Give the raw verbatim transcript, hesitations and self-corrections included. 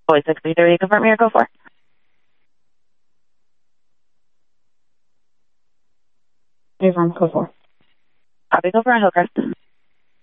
Boy six three three, confirm your code four. Affirm, code four. Copy, go for on Hillcrest.